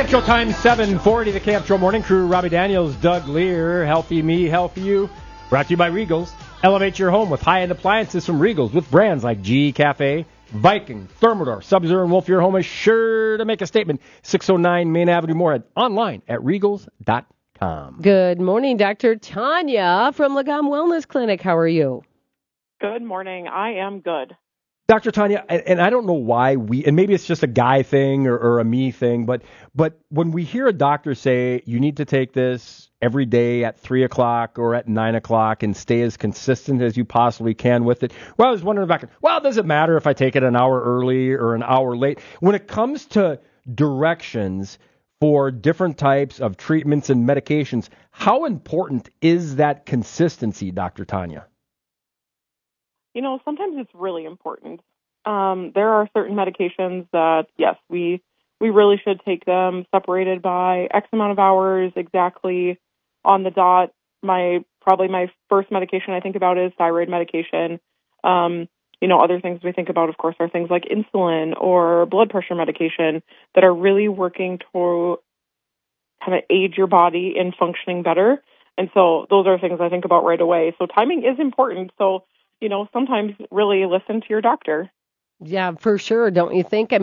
Camp Show time, 7:40, the Camp Show Morning Crew. Robbie Daniels, Doug Lear, Healthy Me, Healthy You. Brought to you by Regals. Elevate your home with high-end appliances from Regals with brands like GE Cafe, Viking, Thermador, Sub-Zero, and Wolf. Your home is sure to make a statement. 609 Main Avenue, more online at regals.com. Good morning, Dr. Tanya from Lagom Wellness Clinic. How are you? Good morning. I am good. Dr. Tanya, and I don't know why and maybe it's just a guy thing or a me thing, but when we hear a doctor say you need to take this every day at 3 o'clock or at 9 o'clock and stay as consistent as you possibly can with it, well, I was wondering does it matter if I take it an hour early or an hour late? When it comes to directions for different types of treatments and medications, how important is that consistency, Dr. Tanya? Sometimes it's really important. There are certain medications that, yes, we really should take them separated by X amount of hours exactly on the dot. Probably my first medication I think about is thyroid medication. Other things we think about, of course, are things like insulin or blood pressure medication that are really working to kind of aid your body in functioning better. And so those are things I think about right away. So timing is important. So sometimes really listen to your doctor. Yeah, for sure. Don't you think?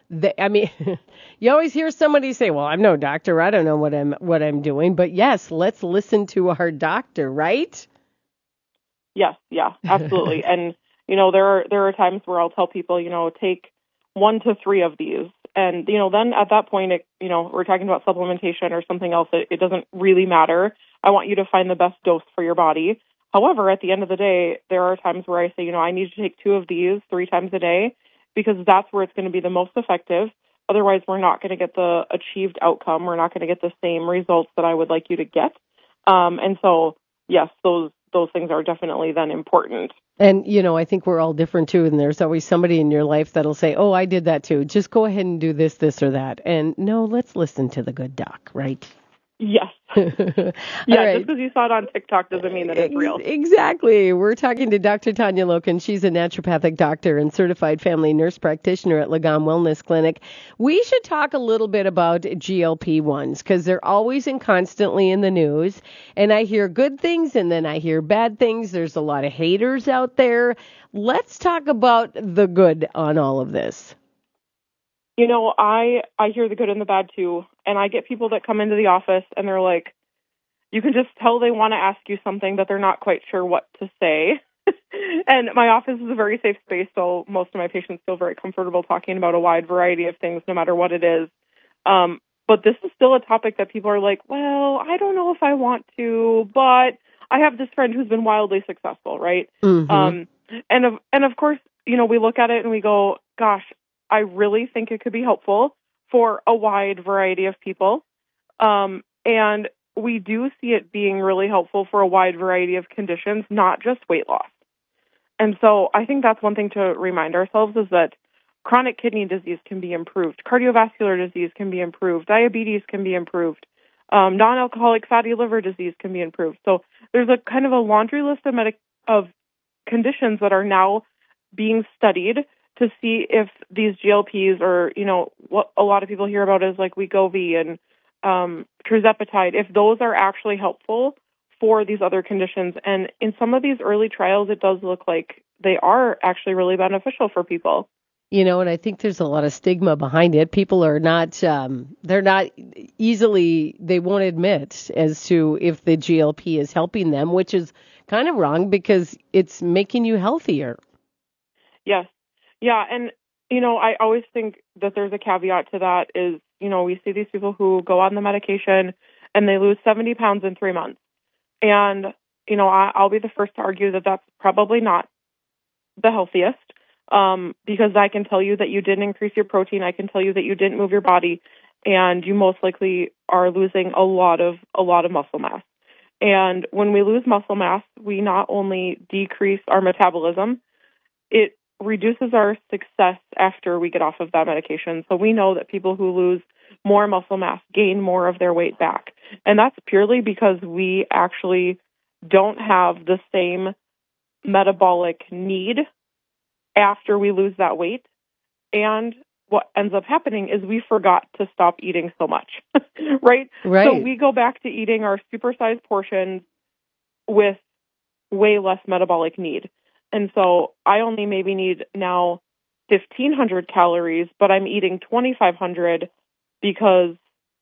You always hear somebody say, "Well, I'm no doctor. I don't know what I'm doing." But yes, let's listen to our doctor, right? Yes, yeah, absolutely. And there are times where I'll tell people, take 1 to 3 of these, and then at that point, we're talking about supplementation or something else. It doesn't really matter. I want you to find the best dose for your body. However, at the end of the day, there are times where I say, I need to take 2 of these 3 times a day because that's where it's going to be the most effective. Otherwise, we're not going to get the achieved outcome. We're not going to get the same results that I would like you to get. And so, yes, those things are definitely then important. And, I think we're all different, too. And there's always somebody in your life that'll say, oh, I did that, too. Just go ahead and do this, or that. And no, let's listen to the good doc, right? Yes. Yeah, right. Just because you saw it on TikTok doesn't mean that it's real. Exactly. We're talking to Dr. Tanya Loken. She's a naturopathic doctor and certified family nurse practitioner at Lagom Wellness Clinic. We should talk a little bit about GLP-1s because they're always and constantly in the news. And I hear good things and then I hear bad things. There's a lot of haters out there. Let's talk about the good on all of this. I hear the good and the bad too. And I get people that come into the office and they're like, you can just tell they want to ask you something that they're not quite sure what to say. And my office is a very safe space, so most of my patients feel very comfortable talking about a wide variety of things, no matter what it is. But this is still a topic that people are like, well, I don't know if I want to, but I have this friend who's been wildly successful, right? Mm-hmm. And of course, we look at it and we go, gosh, I really think it could be helpful for a wide variety of people. And we do see it being really helpful for a wide variety of conditions, not just weight loss. And so I think that's one thing to remind ourselves is that chronic kidney disease can be improved. Cardiovascular disease can be improved. Diabetes can be improved. Non-alcoholic fatty liver disease can be improved. So there's a kind of a laundry list of conditions that are now being studied to see if these GLPs or, what a lot of people hear about is like Wegovy and tirzepatide, if those are actually helpful for these other conditions. And in some of these early trials, it does look like they are actually really beneficial for people. And I think there's a lot of stigma behind it. People are not, they won't admit as to if the GLP is helping them, which is kind of wrong because it's making you healthier. Yes. Yeah. And, I always think that there's a caveat to that is, we see these people who go on the medication and they lose 70 pounds in 3 months. And, I'll be the first to argue that that's probably not the healthiest. Because I can tell you that you didn't increase your protein. I can tell you that you didn't move your body, and you most likely are losing a lot of muscle mass. And when we lose muscle mass, we not only decrease our metabolism, it reduces our success after we get off of that medication. So we know that people who lose more muscle mass gain more of their weight back. And that's purely because we actually don't have the same metabolic need after we lose that weight. And what ends up happening is we forgot to stop eating so much, right? Right. So we go back to eating our supersized portions with way less metabolic need. And so I only maybe need now 1,500 calories, but I'm eating 2,500 because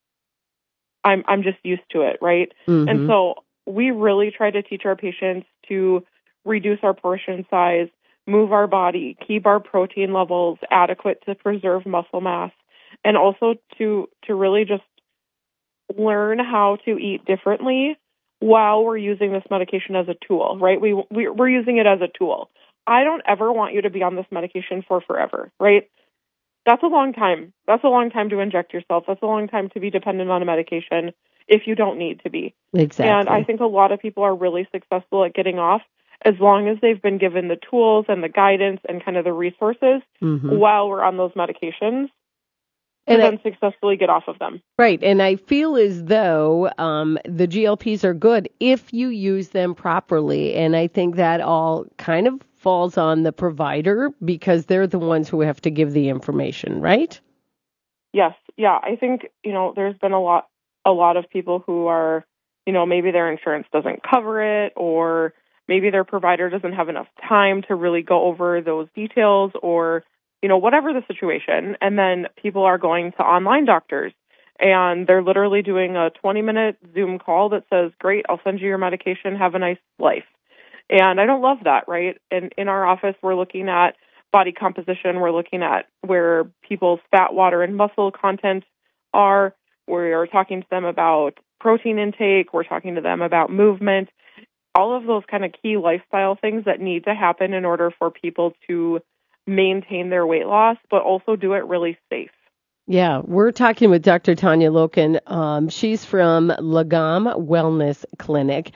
I'm just used to it, right? Mm-hmm. And so we really try to teach our patients to reduce our portion size, move our body, keep our protein levels adequate to preserve muscle mass, and also to really just learn how to eat differently while we're using this medication as a tool, right? We're using it as a tool. I don't ever want you to be on this medication for forever, right? That's a long time. That's a long time to inject yourself. That's a long time to be dependent on a medication if you don't need to be. Exactly. And I think a lot of people are really successful at getting off as long as they've been given the tools and the guidance and kind of the resources while we're on those medications and then successfully get off of them. Right. And I feel as though the GLPs are good if you use them properly. And I think that all kind of falls on the provider because they're the ones who have to give the information, right? Yes. Yeah. I think, there's been a lot of people who are, maybe their insurance doesn't cover it, or maybe their provider doesn't have enough time to really go over those details, or whatever the situation. And then people are going to online doctors and they're literally doing a 20-minute Zoom call that says, great, I'll send you your medication. Have a nice life. And I don't love that, right? And in our office, we're looking at body composition. We're looking at where people's fat, water, and muscle content are. We're talking to them about protein intake. We're talking to them about movement. All of those kind of key lifestyle things that need to happen in order for people to maintain their weight loss, but also do it really safe. Yeah, we're talking with Dr. Tanya Loken. She's from Lagom Wellness Clinic.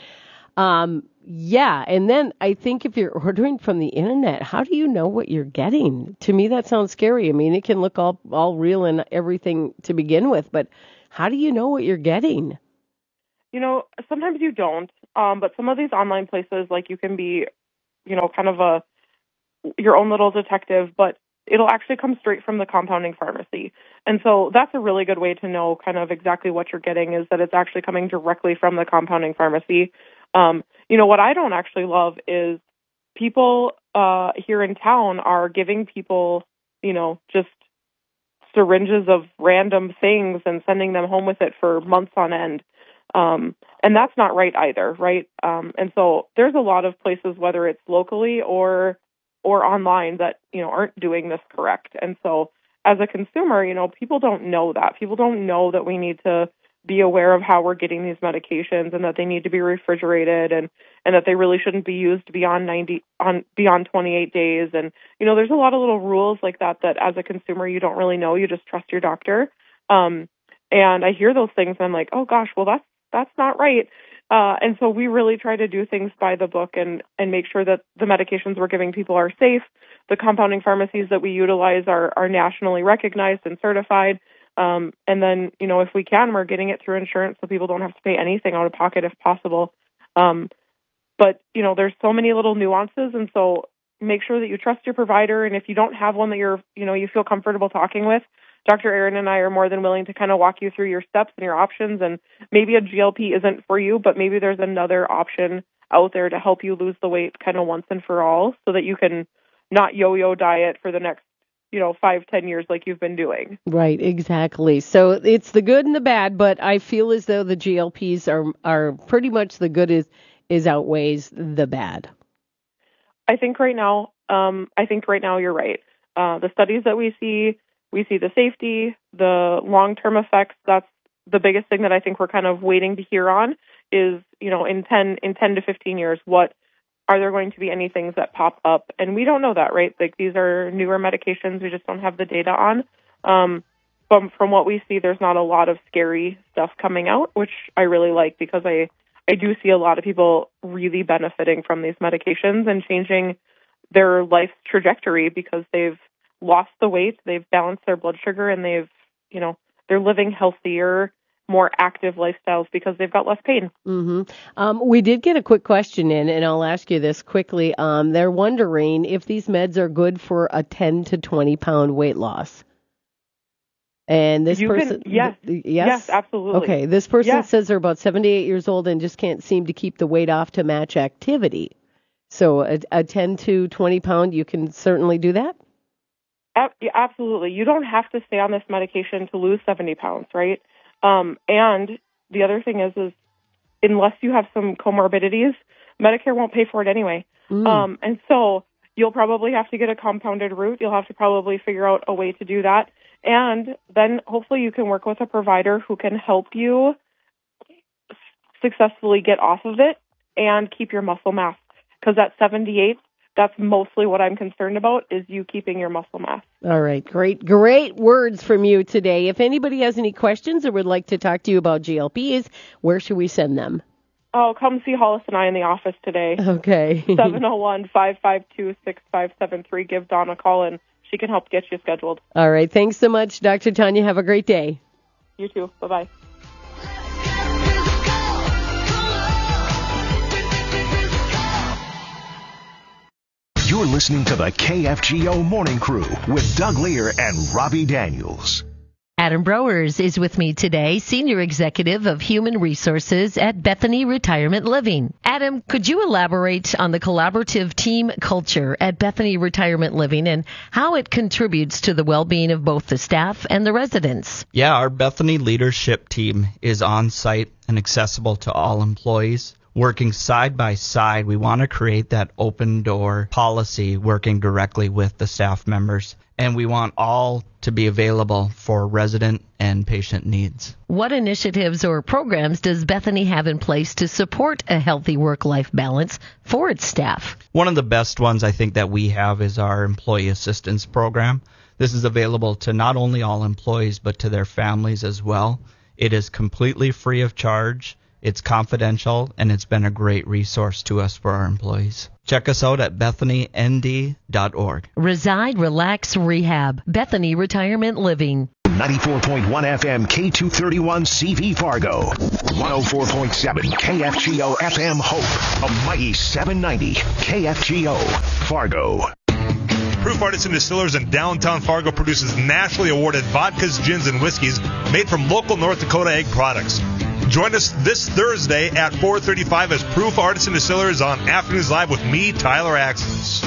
Yeah, and then I think if you're ordering from the internet, how do you know what you're getting? To me, that sounds scary. I mean, it can look all real and everything to begin with, but how do you know what you're getting? Sometimes you don't, but some of these online places, like you can be, kind of your own little detective, but it'll actually come straight from the compounding pharmacy. And so that's a really good way to know kind of exactly what you're getting, is that it's actually coming directly from the compounding pharmacy. What I don't actually love is people here in town are giving people, just syringes of random things and sending them home with it for months on end. And that's not right either, right? And so there's a lot of places, whether it's locally or online, that, aren't doing this correct. And so as a consumer, people don't know that. People don't know that we need to be aware of how we're getting these medications, and that they need to be refrigerated, and that they really shouldn't be used beyond 28 days. And, there's a lot of little rules like that as a consumer you don't really know. You just trust your doctor. And I hear those things and I'm like, oh gosh, well that's not right. And so we really try to do things by the book and make sure that the medications we're giving people are safe. The compounding pharmacies that we utilize are nationally recognized and certified. And then, if we can, we're getting it through insurance so people don't have to pay anything out of pocket if possible. But, there's so many little nuances. And so make sure that you trust your provider. And if you don't have one that you feel comfortable talking with, Dr. Aaron and I are more than willing to kind of walk you through your steps and your options. And maybe a GLP isn't for you, but maybe there's another option out there to help you lose the weight kind of once and for all, so that you can not yo-yo diet for the next 5-10 years like you've been doing. Right, exactly. So it's the good and the bad, but I feel as though the GLPs are pretty much the good is outweighs the bad. I think right now you're right. The studies that we see the safety, the long-term effects. That's the biggest thing that I think we're kind of waiting to hear on is, in 10 to 15 years, are there going to be any things that pop up? And we don't know that, right? Like, these are newer medications. We just don't have the data on. From what we see, there's not a lot of scary stuff coming out, which I really like, because I do see a lot of people really benefiting from these medications and changing their life trajectory because they've lost the weight, they've balanced their blood sugar, and they're living healthier, more active lifestyles because they've got less pain. Mm-hmm. We did get a quick question in, and I'll ask you this quickly. They're wondering if these meds are good for a 10 to 20 pound weight loss. And this person, yes, absolutely. Okay, this person says they're about 78 years old and just can't seem to keep the weight off to match activity. So a 10 to 20 pound, you can certainly do that? Absolutely. You don't have to stay on this medication to lose 70 pounds, right? And the other thing is unless you have some comorbidities, Medicare won't pay for it anyway. And so you'll probably have to get a compounded route. You'll have to probably figure out a way to do that. And then hopefully you can work with a provider who can help you successfully get off of it and keep your muscle mass. Because at 78, that's mostly what I'm concerned about, is you keeping your muscle mass. All right. Great words from you today. If anybody has any questions or would like to talk to you about GLPs, where should we send them? Oh, come see Hollis and I in the office today. Okay. 701-552-6573. Give Dawn a call, and she can help get you scheduled. All right. Thanks so much, Dr. Tanya. Have a great day. You too. Bye-bye. You're listening to the KFGO Morning Crew with Doug Lear and Robbie Daniels. Adam Browers is with me today, Senior Executive of Human Resources at Bethany Retirement Living. Adam, could you elaborate on the collaborative team culture at Bethany Retirement Living and how it contributes to the well-being of both the staff and the residents? Yeah, our Bethany leadership team is on-site and accessible to all employees. Working side by side, we want to create that open door policy working directly with the staff members. And we want all to be available for resident and patient needs. What initiatives or programs does Bethany have in place to support a healthy work-life balance for its staff? One of the best ones I think that we have is our employee assistance program. This is available to not only all employees but to their families as well. It is completely free of charge. It's confidential, and it's been a great resource to us for our employees. Check us out at bethanynd.org. Reside, Relax, Rehab. Bethany Retirement Living. 94.1 FM K231 CV Fargo. 104.7 KFGO FM Hope. A mighty 790 KFGO Fargo. Proof Artisan Distillers in downtown Fargo produces nationally awarded vodkas, gins, and whiskeys made from local North Dakota egg products. Join us this Thursday at 4:35 as Proof Artisan Distillers on Afternoons Live with me, Tyler Axels.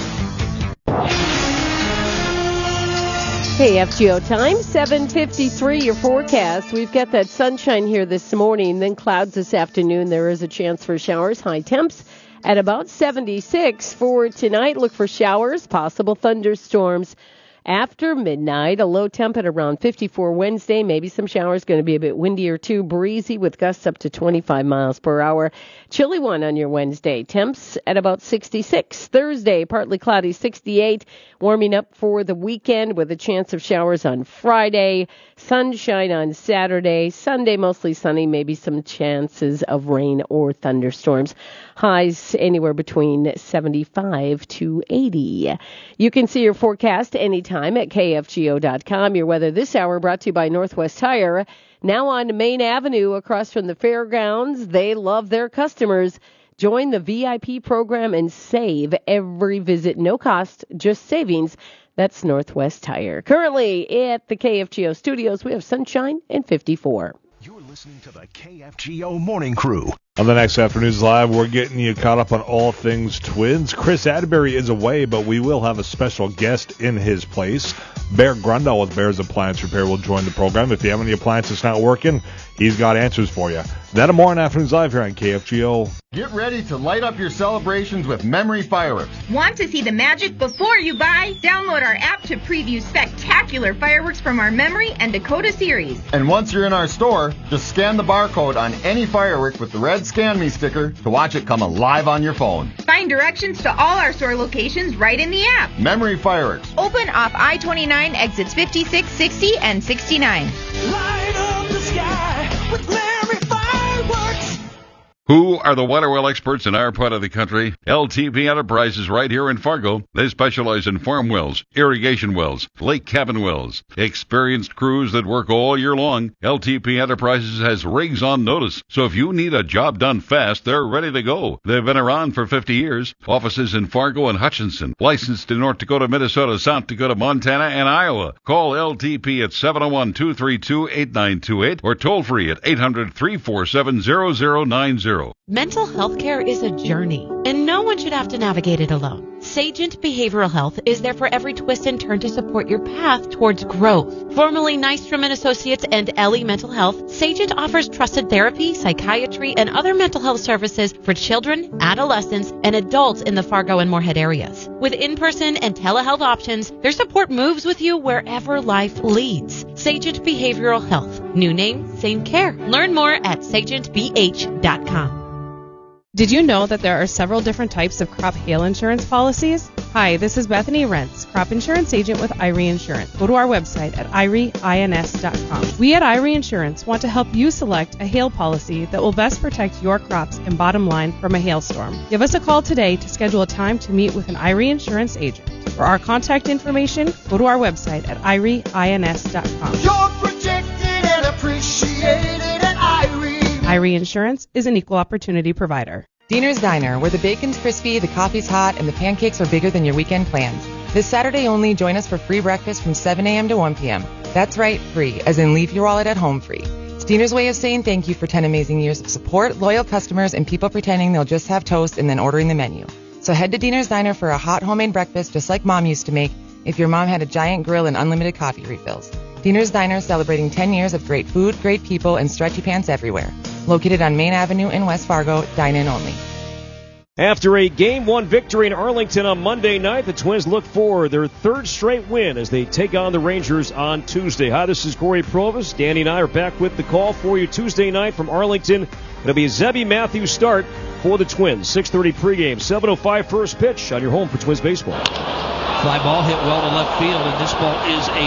KFGO time, 7:53, your forecast. We've got that sunshine here this morning, then clouds this afternoon. There is a chance for showers, high temps at about 76 for tonight. Look for showers, possible thunderstorms after midnight. A low temp at around 54 Wednesday. Maybe some showers. Going to be a bit windier too. Breezy with gusts up to 25 miles per hour. Chilly one on your Wednesday. Temps at about 66. Thursday, partly cloudy, 68. Warming up for the weekend with a chance of showers on Friday. Sunshine on Saturday. Sunday, mostly sunny. Maybe some chances of rain or thunderstorms. Highs anywhere between 75 to 80. You can see your forecast anytime at KFGO.com. Your weather this hour brought to you by Northwest Tire. Now on Main Avenue across from the fairgrounds. They love their customers. Join the VIP program and save every visit. No cost, just savings. That's Northwest Tire. Currently at the KFGO studios, we have sunshine and 54. You're listening to the KFGO Morning Crew. On the next Afternoons Live, we're getting you caught up on all things Twins. Chris Atterbury is away, but we will have a special guest in his place. Bear Grundle with Bear's Appliance Repair will join the program. If you have any appliances not working, he's got answers for you. That and more on Afternoons Live here on KFGO. Get ready to light up your celebrations with Memory Fireworks. Want to see the magic before you buy? Download our app to preview spectacular fireworks from our Memory and Dakota series. And once you're in our store, just scan the barcode on any firework with the red Scan Me sticker to watch it come alive on your phone. Find directions to all our store locations right in the app. Memory Fireworks. Open off I-29 exits 56, 60, and 69. Light up the sky with Memory Fireworks. Who are the water well experts in our part of the country. LTP Enterprises right here in Fargo. They specialize in farm wells, irrigation wells, lake cabin wells. Experienced crews that work all year long. LTP Enterprises has rigs on notice. So if you need a job done fast, they're ready to go. They've been around for 50 years. Offices in Fargo and Hutchinson. Licensed in North Dakota, Minnesota, South Dakota, Montana, and Iowa. Call LTP at 701-232-8928 or toll free at 800-347-0090. Mental health care is a journey, and no one should have to navigate it alone. Sagent Behavioral Health is there for every twist and turn to support your path towards growth. Formerly Nystrom & Associates and Ellie Mental Health, Sagent offers trusted therapy, psychiatry, and other mental health services for children, adolescents, and adults in the Fargo and Moorhead areas. With in-person and telehealth options, their support moves with you wherever life leads. Sagent Behavioral Health. New name, same care. Learn more at sagentbh.com. Did you know that there are several different types of crop hail insurance policies? Hi, this is Bethany Rentz, crop insurance agent with IRE Insurance. Go to our website at ireins.com. We at IRE Insurance want to help you select a hail policy that will best protect your crops and bottom line from a hailstorm. Give us a call today to schedule a time to meet with an IRE Insurance agent. For our contact information, go to our website at ireins.com. You're protected and appreciated at IRE. IRE Insurance is an equal opportunity provider. Diener's Diner, where the bacon's crispy, the coffee's hot, and the pancakes are bigger than your weekend plans. This Saturday only, join us for free breakfast from 7 a.m. to 1 p.m. That's right, free, as in leave your wallet at home free. It's Diener's way of saying thank you for 10 amazing years of support, loyal customers, and people pretending they'll just have toast and then ordering the menu. So head to Diener's Diner for a hot homemade breakfast just like Mom used to make if your mom had a giant grill and unlimited coffee refills. Diener's Diner celebrating 10 years of great food, great people, and stretchy pants everywhere. Located on Main Avenue in West Fargo, dine-in only. After a Game 1 victory in Arlington on Monday night, the Twins look for their third straight win as they take on the Rangers on Tuesday. Hi, this is Corey Provis. Danny and I are back with the call for you Tuesday night from Arlington. It'll be a Zebby Matthews start for the Twins. 6:30 pregame, 7:05 first pitch on your home for Twins baseball. Fly ball hit well to left field, and this ball is a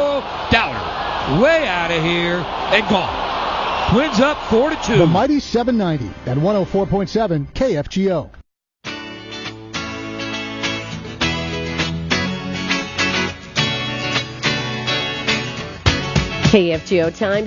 no-doubter. Way out of here and gone. Twins up 4-2. The mighty 790 at 104.7 KFGO. KFGO time,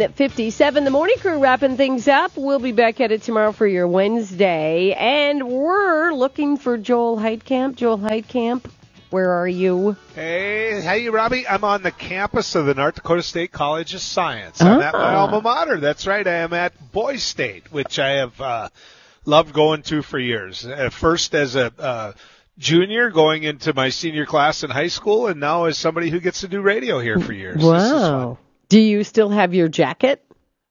7:57. The morning crew wrapping things up. We'll be back at it tomorrow for your Wednesday. And we're looking for Joel Heitkamp. Joel Heitkamp, where are you? Hey, Robbie. I'm on the campus of the North Dakota State College of Science. I'm at my alma mater. That's right. I am at Boys State, which I have loved going to for years. First as a junior going into my senior class in high school, and now as somebody who gets to do radio here for years. Wow. Do you still have your jacket?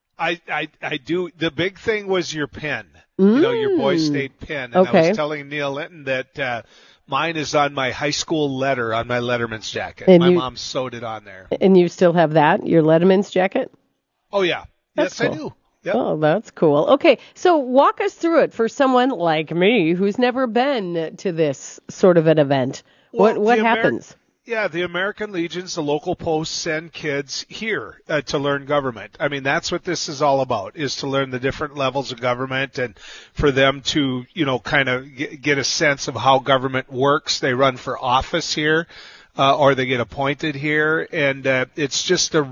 I do. The big thing was your pen, your Boys State pen. And okay. I was telling Neil Linton that mine is on my high school letter, on my Letterman's jacket. And my mom sewed it on there. And you still have that, your Letterman's jacket? Oh, yeah. That's yes, cool. I do. Yep. Oh, that's cool. Okay, so walk us through it for someone like me who's never been to this sort of an event. Well, what happens? The American Legions, the local posts send kids here to learn government. I mean, that's what this is all about, is to learn the different levels of government and for them to, kind of get a sense of how government works. They run for office here, or they get appointed here, and it's just a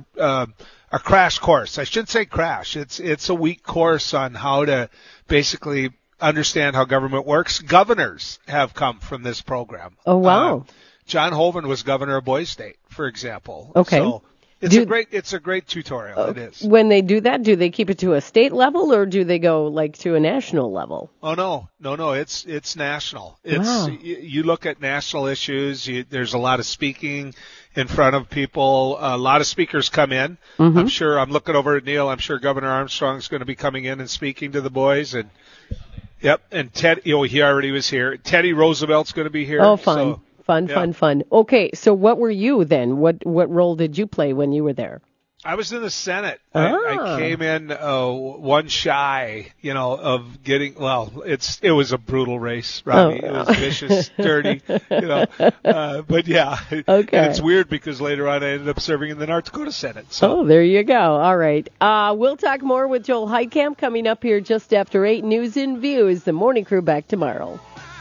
crash course. I should say crash. It's a week course on how to basically understand how government works. Governors have come from this program. Oh, wow. John Hoeven was governor of Boys State, for example. Okay. So it's a great tutorial. It is. When they do that, do they keep it to a state level or do they go like to a national level? Oh, no. It's national. Wow. You look at national issues. There's a lot of speaking in front of people. A lot of speakers come in. Mm-hmm. I'm looking over at Neil. I'm sure Governor Armstrong's going to be coming in and speaking to the boys. And yep. And Ted, he already was here. Teddy Roosevelt's going to be here. Oh, fun. So, Fun. Okay, so what were you then? What role did you play when you were there? I was in the Senate. I came in one shy, of getting. Well, it was a brutal race, Robbie. It was vicious, dirty, But yeah, okay. And it's weird because later on I ended up serving in the North Dakota Senate. So. Oh, there you go. All right. We'll talk more with Joel Heitkamp coming up here just after 8. News and Views. The Morning Crew back tomorrow.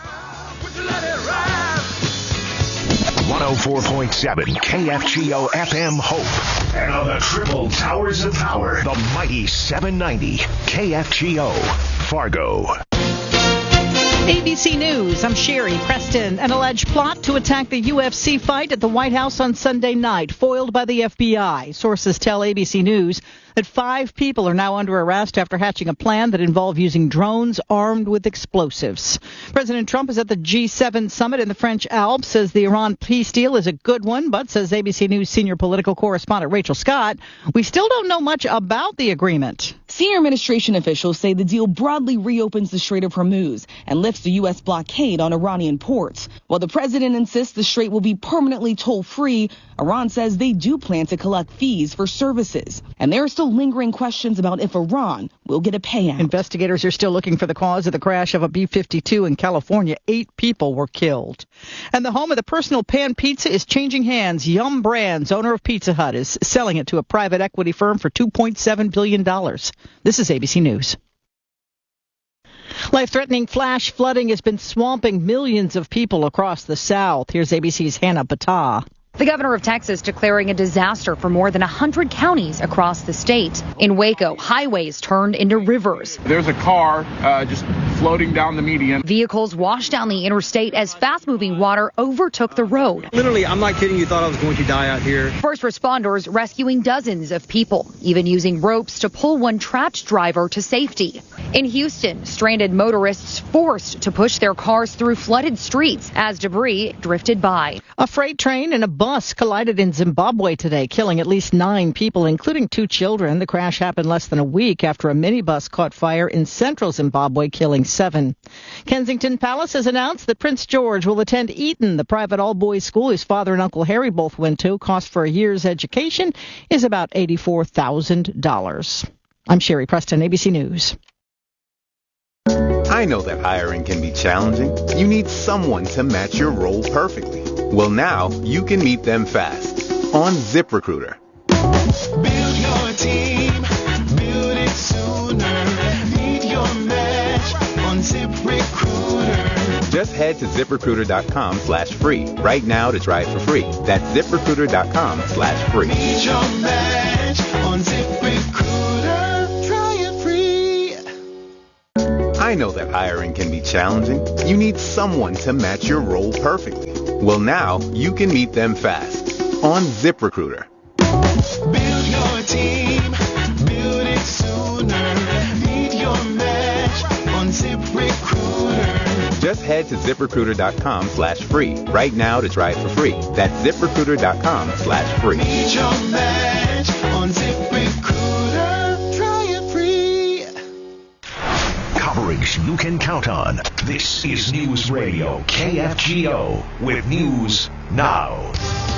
104.7 KFGO FM Hope. And on the triple towers of power, the mighty 790 KFGO Fargo. ABC News, I'm Sherry Preston. An alleged plot to attack the UFC fight at the White House on Sunday night, foiled by the FBI. Sources tell ABC News that 5 people are now under arrest after hatching a plan that involved using drones armed with explosives. President Trump is at the G7 summit in the French Alps, says the Iran peace deal is a good one, but, says ABC News senior political correspondent Rachel Scott, we still don't know much about the agreement. Senior administration officials say the deal broadly reopens the Strait of Hormuz and lifts the U.S. blockade on Iranian ports. While the president insists the strait will be permanently toll-free, Iran says they do plan to collect fees for services. And there are still lingering questions about if Iran will get a payout. Investigators are still looking for the cause of the crash of a B-52 in California. 8 people were killed. And the home of the personal pan pizza is changing hands. Yum Brands, owner of Pizza Hut, is selling it to a private equity firm for $2.7 billion. This is ABC News. Life-threatening flash flooding has been swamping millions of people across the South. Here's ABC's Hannah Patah. The governor of Texas declaring a disaster for more than 100 counties across the state. In Waco, highways turned into rivers. There's a car just floating down the median. Vehicles washed down the interstate as fast-moving water overtook the road. Literally, I'm not kidding you, thought I was going to die out here. First responders rescuing dozens of people, even using ropes to pull one trapped driver to safety. In Houston, stranded motorists forced to push their cars through flooded streets as debris drifted by. A freight train and a bus collided in Zimbabwe today, killing at least 9 people, including 2 children. The crash happened less than a week after a minibus caught fire in central Zimbabwe, killing 7. Kensington Palace has announced that Prince George will attend Eton, the private all-boys school his father and Uncle Harry both went to. Cost for a year's education is about $84,000. I'm Sherry Preston, ABC News. I know that hiring can be challenging. You need someone to match your role perfectly. Well, now you can meet them fast on ZipRecruiter. Build your team, build it sooner. Meet your match on ZipRecruiter. Just head to ZipRecruiter.com/free right now to try it for free. That's ZipRecruiter.com/free. Meet your match on ZipRecruiter. Try it free. I know that hiring can be challenging. You need someone to match your role perfectly. Well, now you can meet them fast on ZipRecruiter. Build your team, build it sooner. Meet your match on ZipRecruiter. Just head to ZipRecruiter.com/free right now to try it for free. That's ZipRecruiter.com/free. Meet your match on ZipRecruiter. Try it free. Coverage you can count on. This is News Radio KFGO with News Now.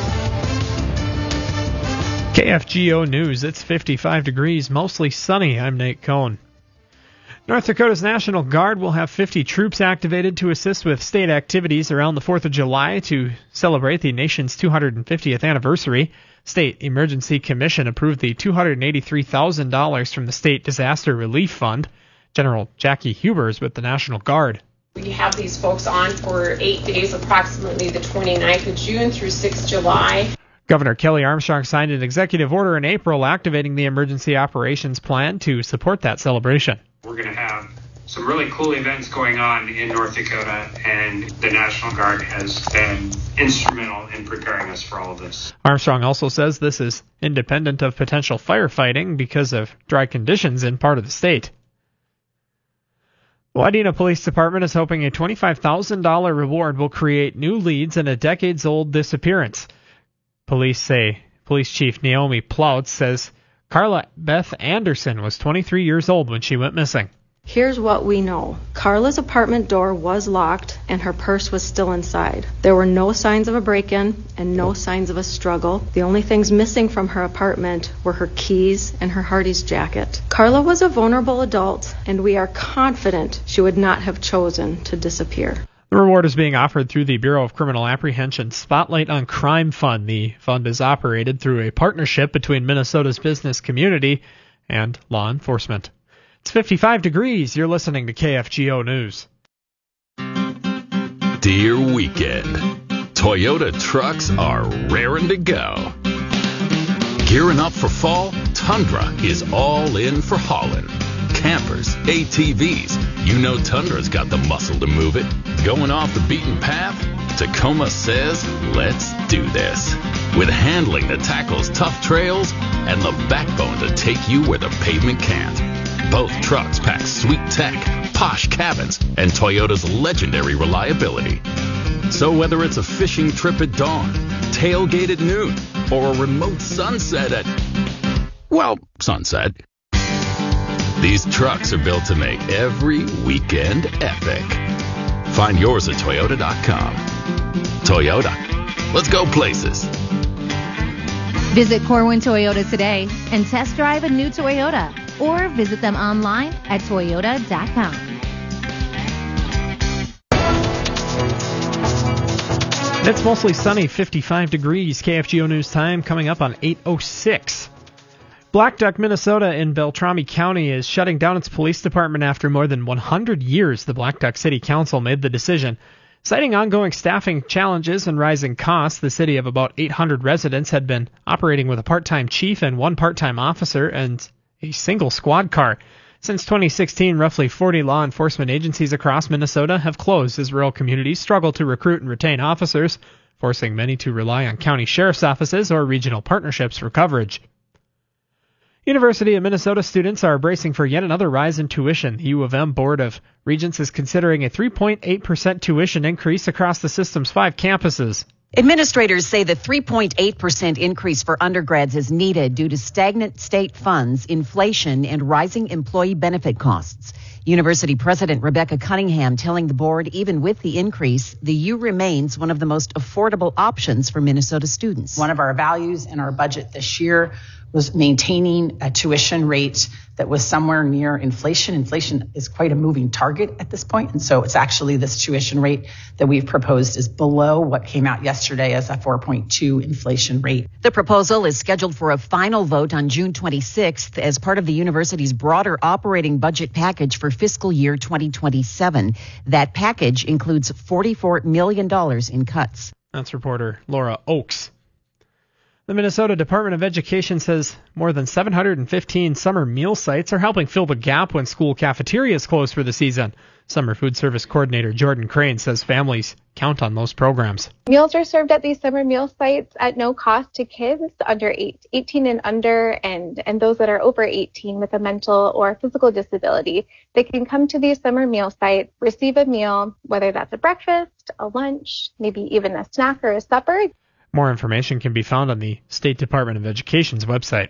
KFGO News, it's 55 degrees, mostly sunny. I'm Nate Cohn. North Dakota's National Guard will have 50 troops activated to assist with state activities around the 4th of July to celebrate the nation's 250th anniversary. State Emergency Commission approved the $283,000 from the State Disaster Relief Fund. General Jackie Huber is with the National Guard. We have these folks on for 8 days, approximately the 29th of June through 6th July. Governor Kelly Armstrong signed an executive order in April activating the Emergency Operations Plan to support that celebration. We're going to have some really cool events going on in North Dakota, and the National Guard has been instrumental in preparing us for all of this. Armstrong also says this is independent of potential firefighting because of dry conditions in part of the state. The Wadena Police Department is hoping a $25,000 reward will create new leads in a decades-old disappearance. Police Chief Naomi Ploutz says Carla Beth Anderson was 23 years old when she went missing. Here's what we know. Carla's apartment door was locked and her purse was still inside. There were no signs of a break-in and no signs of a struggle. The only things missing from her apartment were her keys and her Hardee's jacket. Carla was a vulnerable adult, and we are confident she would not have chosen to disappear. The reward is being offered through the Bureau of Criminal Apprehension Spotlight on Crime Fund. The fund is operated through a partnership between Minnesota's business community and law enforcement. It's 55 degrees. You're listening to KFGO News. Dear weekend, Toyota trucks are raring to go. Gearing up for fall, Tundra is all in for hauling. Campers, ATVs, you know Tundra's got the muscle to move it. Going off the beaten path? Tacoma says, let's do this. With handling that tackles tough trails and the backbone to take you where the pavement can't. Both trucks pack sweet tech, posh cabins, and Toyota's legendary reliability. So whether it's a fishing trip at dawn, tailgate at noon, or a remote sunset at, well, sunset, these trucks are built to make every weekend epic. Find yours at Toyota.com. Toyota, let's go places. Visit Corwin Toyota today and test drive a new Toyota, or visit them online at Toyota.com. It's mostly sunny, 55 degrees. KFGO News time coming up on 8:06. Black Duck, Minnesota in Beltrami County is shutting down its police department after more than 100 years. The Black Duck City Council made the decision. Citing ongoing staffing challenges and rising costs, the city of about 800 residents had been operating with a part-time chief and one part-time officer and a single squad car. Since 2016, roughly 40 law enforcement agencies across Minnesota have closed as rural communities struggle to recruit and retain officers, forcing many to rely on county sheriff's offices or regional partnerships for coverage. University of Minnesota students are bracing for yet another rise in tuition. The U of M Board of Regents is considering a 3.8% tuition increase across the system's 5 campuses. Administrators say the 3.8% increase for undergrads is needed due to stagnant state funds, inflation, and rising employee benefit costs. University President Rebecca Cunningham telling the board even with the increase, the U remains one of the most affordable options for Minnesota students. One of our values in our budget this year was maintaining a tuition rate that was somewhere near inflation. Inflation is quite a moving target at this point, and so it's actually this tuition rate that we've proposed is below what came out yesterday as a 4.2 inflation rate. The proposal is scheduled for a final vote on June 26th as part of the university's broader operating budget package for fiscal year 2027. That package includes $44 million in cuts. That's reporter Laura Oakes. The Minnesota Department of Education says more than 715 summer meal sites are helping fill the gap when school cafeterias close for the season. Summer Food Service Coordinator Jordan Crane says families count on those programs. Meals are served at these summer meal sites at no cost to kids under 18 and under, and those that are over 18 with a mental or physical disability. They can come to these summer meal sites, receive a meal, whether that's a breakfast, a lunch, maybe even a snack or a supper. More information can be found on the State Department of Education's website.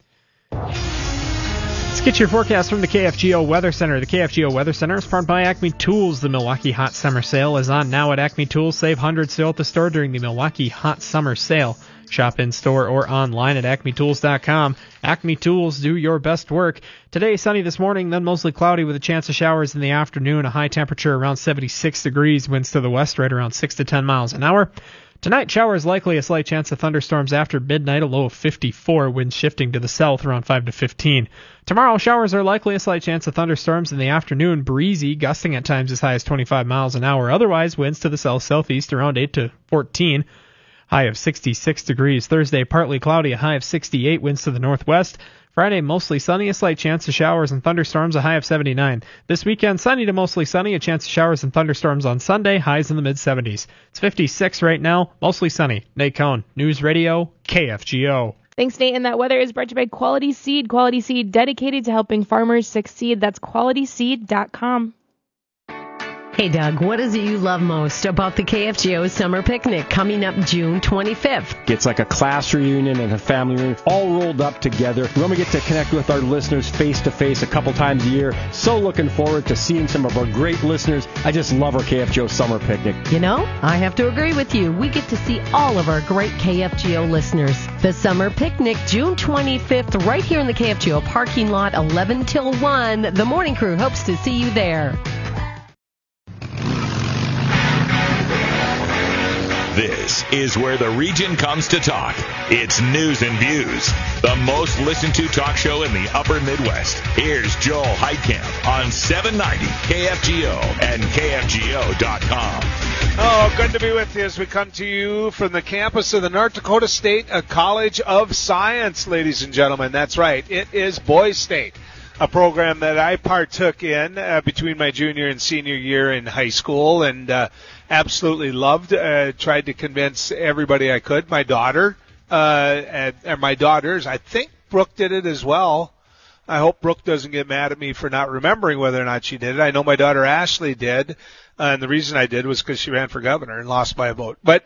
Let's get your forecast from the KFGO Weather Center. The KFGO Weather Center is powered by Acme Tools. The Milwaukee Hot Summer Sale is on now at Acme Tools. Save hundreds still at the store during the Milwaukee Hot Summer Sale. Shop in store or online at acmetools.com. Acme Tools, do your best work. Today, sunny this morning, then mostly cloudy with a chance of showers in the afternoon. A high temperature around 76 degrees. Winds to the west right around 6 to 10 miles an hour. Tonight, showers likely, a slight chance of thunderstorms after midnight, a low of 54, winds shifting to the south around 5 to 15. Tomorrow, showers are likely, a slight chance of thunderstorms in the afternoon, breezy, gusting at times as high as 25 miles an hour. Otherwise, winds to the south-southeast around 8 to 14, high of 66 degrees. Thursday, partly cloudy, a high of 68, winds to the northwest. Friday, mostly sunny, a slight chance of showers and thunderstorms, a high of 79. This weekend, sunny to mostly sunny, a chance of showers and thunderstorms on Sunday, highs in the mid-70s. It's 56 right now, mostly sunny. Nate Cohn, News Radio, KFGO. Thanks, Nate. And that weather is brought to you by Quality Seed. Quality Seed dedicated to helping farmers succeed. That's qualityseed.com. Hey, Doug, what is it you love most about the KFGO Summer Picnic coming up June 25th? It's like a class reunion and a family reunion all rolled up together. We're going to get to connect with our listeners face-to-face a couple times a year. So looking forward to seeing some of our great listeners. I just love our KFGO Summer Picnic. You know, I have to agree with you. We get to see all of our great KFGO listeners. The Summer Picnic, June 25th, right here in the KFGO parking lot, 11 till 1. The morning crew hopes to see you there. This is where the region comes to talk. It's News and Views, the most listened to talk show in the upper Midwest. Here's Joel Heitkamp on 790 KFGO and KFGO.com. Oh, good to be with you as we come to you from the campus of the North Dakota State College of Science, ladies and gentlemen. That's right. It is Boys State, a program that I partook in between my junior and senior year in high school, and absolutely loved. Tried to convince everybody I could. My daughter, and my daughters, I think Brooke did it as well. I hope Brooke doesn't get mad at me for not remembering whether or not she did it. I know my daughter Ashley did, and the reason I did was because she ran for governor and lost by a vote. But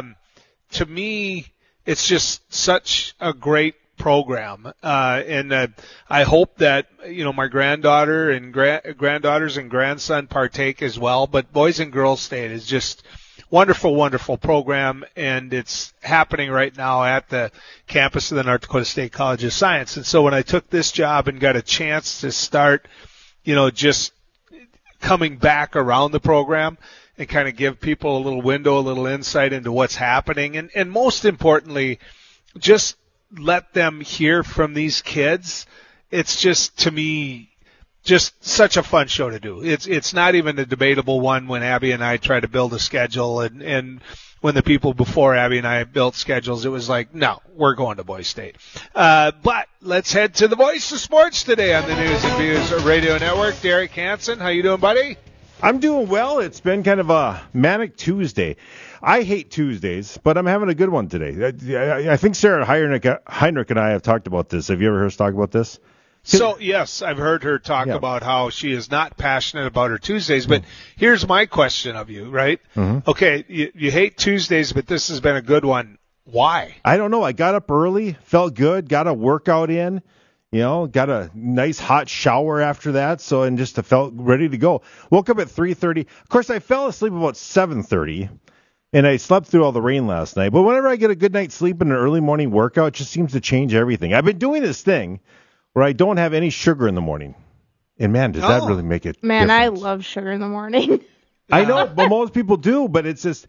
to me, it's just such a great program, and I hope that my granddaughter and granddaughters and grandson partake as well. But Boys and Girls State is just wonderful program, and it's happening right now at the campus of the North Dakota State College of Science. And so when I took this job and got a chance to start, just coming back around the program and kind of give people a little window, a little insight into what's happening, and most importantly, just let them hear from these kids. It's just, to me, just such a fun show to do. It's not even a debatable one when Abby and I try to build a schedule, and when the people before Abby and I built schedules, it was like, no, we're going to Boys State. But let's head to the voice of sports today on the News and Views Radio Network. Derek Hansen, how you doing, buddy? I'm doing well. It's been kind of a manic Tuesday. I hate Tuesdays, but I'm having a good one today. I think Sarah Heinrich and I have talked about this. Have you ever heard us talk about this? So, yes, I've heard her talk about how she is not passionate about her Tuesdays, but here's my question of you, right? Mm-hmm. Okay, you hate Tuesdays, but this has been a good one. Why? I don't know. I got up early, felt good, got a workout in, got a nice hot shower after that, and just felt ready to go. Woke up at 3:30. Of course, I fell asleep about 7:30. And I slept through all the rain last night. But whenever I get a good night's sleep and an early morning workout, it just seems to change everything. I've been doing this thing where I don't have any sugar in the morning. And, man, does that really make it Man, difference. I love sugar in the morning. I know, but most people do. But it's just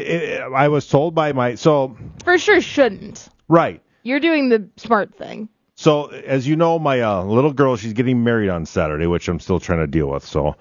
I was told by For sure shouldn't. Right. You're doing the smart thing. So, as you know, my little girl, she's getting married on Saturday, which I'm still trying to deal with. So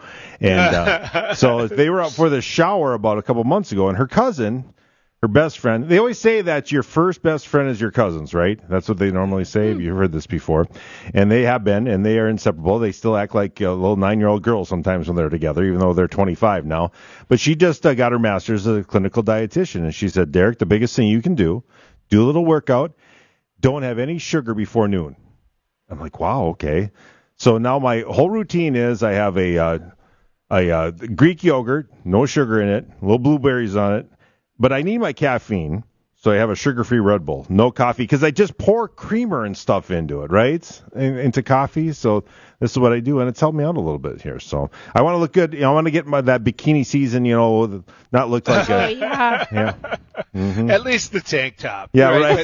they were out for the shower about a couple months ago, and her cousin, her best friend, they always say that your first best friend is your cousins, right? That's what they normally say. You've heard this before. And they have been, and they are inseparable. They still act like little 9-year-old girls sometimes when they're together, even though they're 25 now. But she just got her master's as a clinical dietitian, and she said, Derek, the biggest thing you can do a little workout, don't have any sugar before noon. I'm like, wow, okay. So now my whole routine is I have a Greek yogurt, no sugar in it, little blueberries on it, but I need my caffeine, so I have a sugar-free Red Bull, no coffee, because I just pour creamer and stuff into it, right, into coffee. So this is what I do, and it's helped me out a little bit here. So I want to look good. I want to get that bikini season, not look like a yeah. Mm-hmm. At least the tank top. Yeah, right.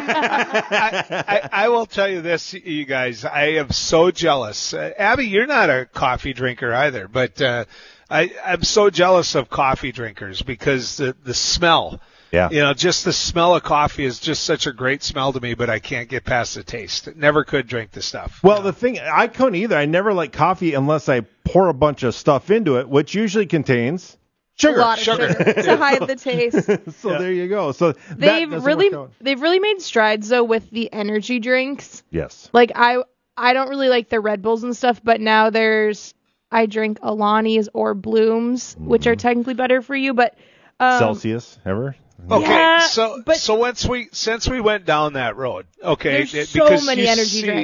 I will tell you this, you guys. I am so jealous. Abby, you're not a coffee drinker either, but I'm so jealous of coffee drinkers because the smell. Yeah. Just the smell of coffee is just such a great smell to me, but I can't get past the taste. Never could drink the stuff. Well, the thing, I couldn't either. I never like coffee unless I pour a bunch of stuff into it, which usually contains sugar. A lot of sugar to hide the taste. So there you go. So they've really made strides though with the energy drinks. Yes. Like I don't really like the Red Bulls and stuff, but now I drink Alani's or Blooms, which are technically better for you, but Celsius ever? Okay, yeah, so since we went down that road, okay, there's so many energy drinks.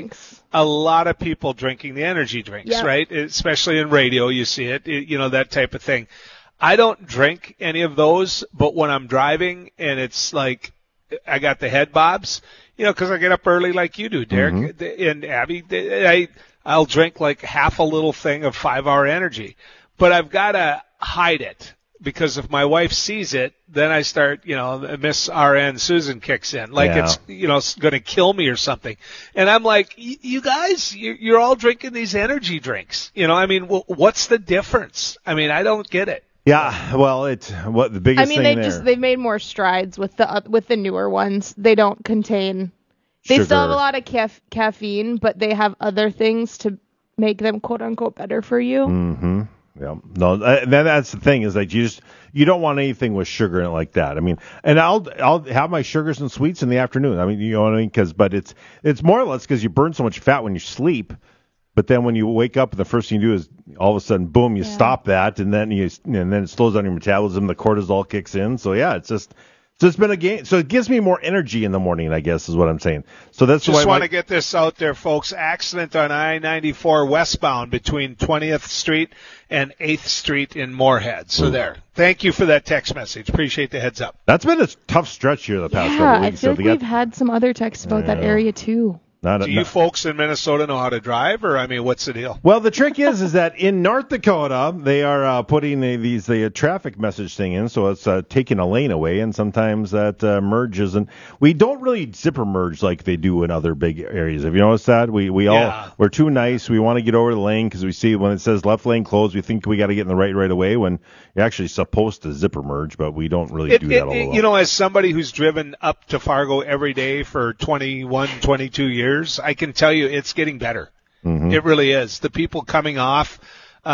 a lot of people drinking the energy drinks, Yep. right? Especially in radio, you see it, that type of thing. I don't drink any of those, but when I'm driving and it's like I got the head bobs, because I get up early like you do, Derek, and Abby, I'll drink like half a little thing of 5 Hour Energy, but I've got to hide it. Because if my wife sees it, then I start, Miss RN Susan kicks in. Like it's going to kill me or something. And I'm like, you guys, you're all drinking these energy drinks. What's the difference? I don't get it. Yeah, well, the biggest thing there. they've made more strides with the newer ones. They don't contain, they Sugar. still have a lot of caffeine, but they have other things to make them quote unquote better for you. Mm-hmm. Yeah. No, that's the thing is like you don't want anything with sugar in it like that. And I'll have my sugars and sweets in the afternoon. You know what I mean? But it's more or less because you burn so much fat when you sleep. But then when you wake up, the first thing you do is all of a sudden, boom, you stop that, and then it slows down your metabolism. The cortisol kicks in. So yeah, it's been a game. So it gives me more energy in the morning, I guess, is what I'm saying. So that's why I want to get this out there, folks. Accident on I-94 westbound between 20th Street and 8th Street in Moorhead. So there. Thank you for that text message. Appreciate the heads up. That's been a tough stretch here the past couple weeks. I feel like we've had some other texts about that area too. Do you folks in Minnesota know how to drive, or what's the deal? Well, the trick is that in North Dakota they are putting the traffic message thing in, so it's taking a lane away, and sometimes that merges, and we don't really zipper merge like they do in other big areas. Have you noticed that? We're too nice. We want to get over the lane because we see when it says left lane closed, we think we got to get in the right away when you're actually supposed to zipper merge, but we don't really do that a lot. As somebody who's driven up to Fargo every day for 21, 22 years. I can tell you it's getting better. Mm-hmm. It really is. The people coming off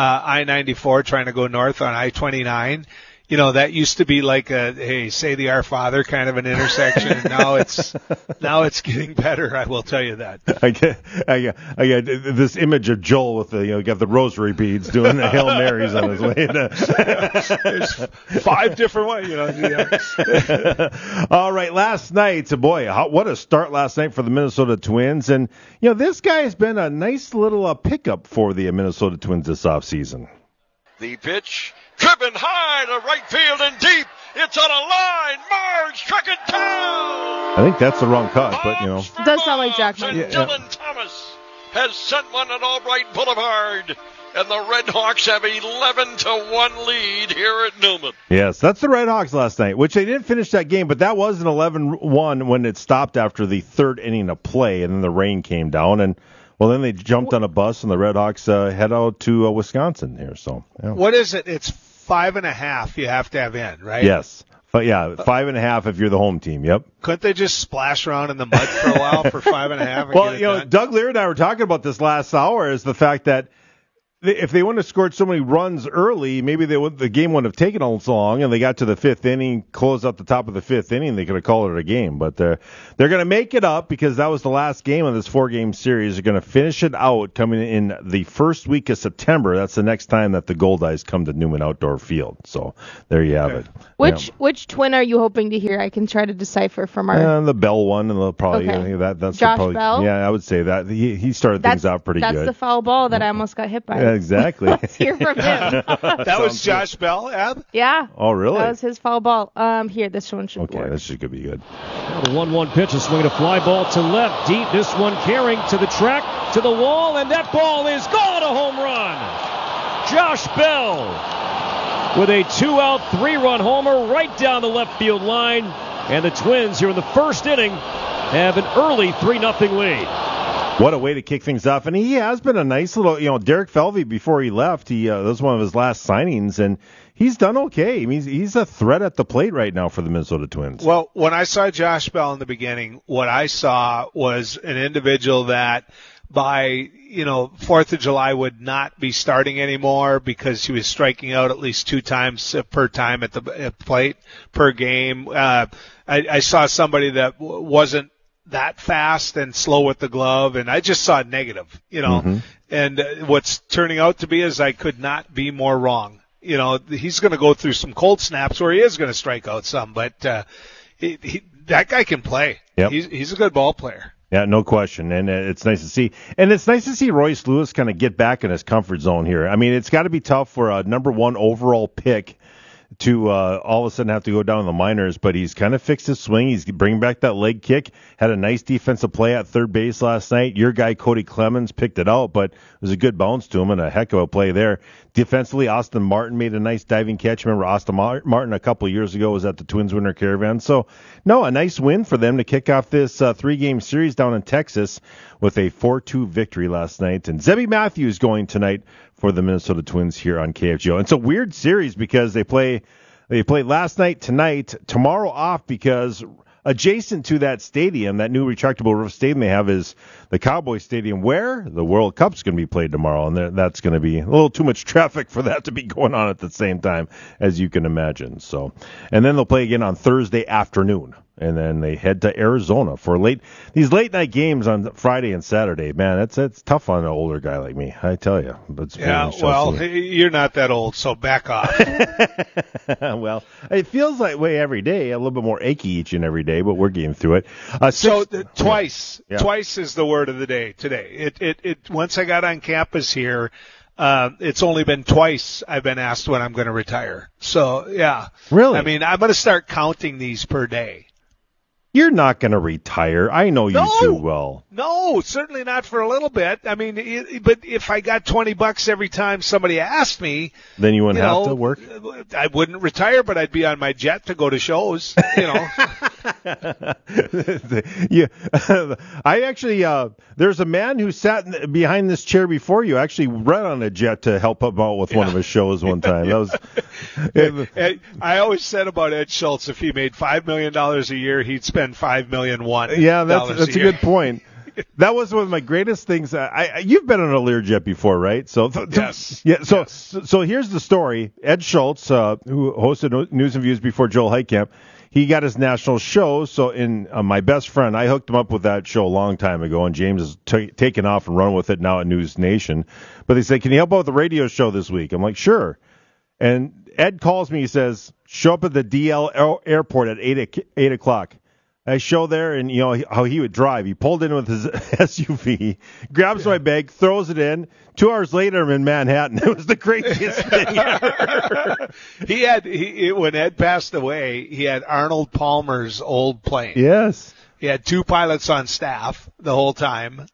I-94 trying to go north on I-29, that used to be like say the Our Father kind of an intersection. And now it's getting better. I will tell you that. I get this image of Joel with got the rosary beads doing the Hail Marys on his way. There's 5 different ones. All right, last night, boy, what a start last night for the Minnesota Twins, and this guy has been a nice little pickup for the Minnesota Twins this offseason. The pitch. Driven high to right field and deep. It's on a line. Marge struck it down. I think that's the wrong cut, but It does sound like Jack Martin. Dylan Thomas has sent one at Albright Boulevard, and the Red Hawks have 11-1 lead here at Newman. Yes, that's the Red Hawks last night, which they didn't finish that game, but that was an 11-1 when it stopped after the third inning of play, and then the rain came down, and well, then they jumped on a bus, and the Red Hawks head out to Wisconsin here. So, yeah. What is it? It's 5.5 you have to have in, right? Yes. But 5.5 if you're the home team. Yep. Couldn't they just splash around in the mud for a while for 5.5? Well, Doug Lear and I were talking about this last hour. Is the fact that if they wouldn't have scored so many runs early, maybe the game wouldn't have taken so long, and they got to the 5th inning, closed out the top of the 5th inning, they could have called it a game. But they're going to make it up because that was the last game of this 4-game series. They're going to finish it out coming in the first week of September. That's the next time that the Goldeyes come to Newman Outdoor Field. So there you have it. Which twin are you hoping to hear? I can try to decipher from our the Bell one, and they'll probably that's Josh probably, Bell. Yeah, I would say that he started things out pretty good. That's the foul ball that I almost got hit by. Yeah, exactly. Let's hear from him. That was Josh Bell, Ab? Yeah. Oh, really? That was his foul ball. Here, this one should work. Okay, this should be good. The 1-1 pitch, a swing, a fly ball to left, deep. This one carrying to the track, to the wall, and that ball is gone, a home run. Josh Bell with a 2-out, 3-run homer right down the left field line, and the Twins here in the first inning have an early 3-0 lead. What a way to kick things off. And he has been a nice little, Derek Falvey, before he left, that was one of his last signings, and he's done okay. I mean, he's a threat at the plate right now for the Minnesota Twins. Well, when I saw Josh Bell in the beginning, what I saw was an individual that by, 4th of July would not be starting anymore because he was striking out at least 2 times per time at the plate per game. I saw somebody that wasn't that fast and slow with the glove, and I just saw negative, Mm-hmm. And what's turning out to be is I could not be more wrong. He's going to go through some cold snaps where he is going to strike out some, but that guy can play. Yep. He's a good ball player. Yeah, no question, and it's nice to see. And it's nice to see Royce Lewis kind of get back in his comfort zone here. I mean, it's got to be tough for a number 1 overall pick to all of a sudden have to go down in the minors, but he's kind of fixed his swing. He's bringing back that leg kick. Had a nice defensive play at third base last night. Your guy, Cody Clemens, picked it out, but it was a good bounce to him and a heck of a play there. Defensively, Austin Martin made a nice diving catch. Remember, Austin Martin a couple years ago was at the Twins Winter Caravan. So, no, a nice win for them to kick off this 3-game series down in Texas with a 4-2 victory last night. And Zebby Matthews going tonight for the Minnesota Twins here on KFGO. It's a weird series because they play last night, tonight, tomorrow off because adjacent to that stadium, that new retractable roof stadium they have is the Cowboys Stadium where the World Cup's going to be played tomorrow, and that's going to be a little too much traffic for that to be going on at the same time, as you can imagine. So, and then they'll play again on Thursday afternoon, and then they head to Arizona for these late night games on Friday and Saturday. Man, it's tough on an older guy like me, I tell you. Yeah, well, you're not that old, so back off. Well, it feels that way every day, a little bit more achy each and every day, but we're getting through it. Twice is the word of the day today. It once I got on campus here, it's only been twice I've been asked when I'm going to retire. So, yeah. Really? I mean, I'm going to start counting these per day. You're not going to retire. I know you too well. No, certainly not for a little bit. I mean, but if I got $20 every time somebody asked me, then you wouldn't have to work. I wouldn't retire, but I'd be on my jet to go to shows. Yeah, I actually there's a man who sat behind this chair before you. Actually, ran on a jet to help him out with one of his shows one time. That was. I always said about Ed Schultz, if he made $5 million a year, he'd spend $5 million. Yeah, that's a good point. That was one of my greatest things. You've been on a Learjet before, right? So yes. Yeah. So here's the story. Ed Schultz, who hosted News and Views before Joel Heitkamp, he got his national show. So in my best friend, I hooked him up with that show a long time ago, and James has taken off and run with it now at News Nation. But they said, "Can you help out with the radio show this week?" I'm like, "Sure." And Ed calls me. He says, "Show up at the DL airport at 8 o'clock." I show there, and you know how he would drive. He pulled in with his SUV, grabs my bag, throws it in. 2 hours later, I'm in Manhattan. It was the craziest thing ever. When Ed passed away, he had Arnold Palmer's old plane. Yes. He had 2 pilots on staff the whole time.